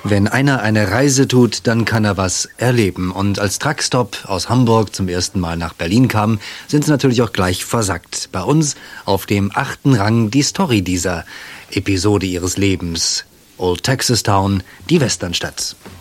Wenn einer eine Reise tut, dann kann er was erleben. Und als Truckstop aus Hamburg zum ersten Mal nach Berlin kam, sind sie natürlich auch gleich versackt. Bei uns auf dem 8. Rang die Story dieser Episode ihres Lebens. Old Texas Town, die Westernstadt.